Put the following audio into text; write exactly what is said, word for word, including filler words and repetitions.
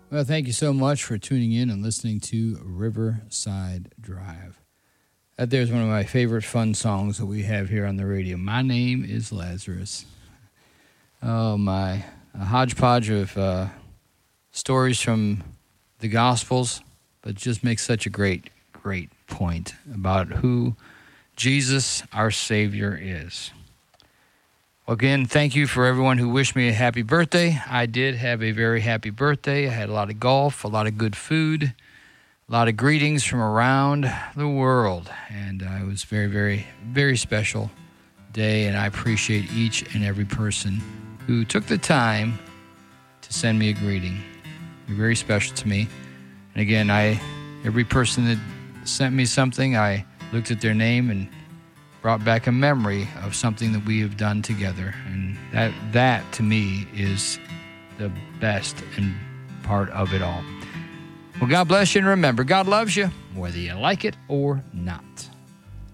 Well, thank you so much for tuning in and listening to Riverside Drive. That there's one of my favorite fun songs that we have here on the radio. My name is Lazarus. Oh, my. A hodgepodge of uh, stories from the Gospels, but just makes such a great, great point about who Jesus, our Savior, is. Again, thank you for everyone who wished me a happy birthday. I did have a very happy birthday. I had a lot of golf, a lot of good food, a lot of greetings from around the world. And uh, it was very, very, very special day, and I appreciate each and every person who took the time to send me a greeting. You're very special to me. And again, I every person that sent me something, I looked at their name and brought back a memory of something that we have done together. And that, that to me, is the best and part of it all. Well, God bless you, and remember, God loves you, whether you like it or not.